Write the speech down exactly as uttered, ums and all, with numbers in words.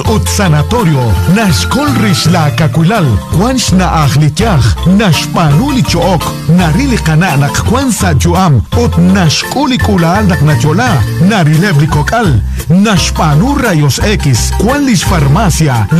ut sanatorio nashkol rish la kakulal kwansh na akhlityach nashpanuli chook narili kana nak kwansa juam ut nashkuli kulal nak nachola narilebri kokal nashpanu rayos X kwanlish farmacia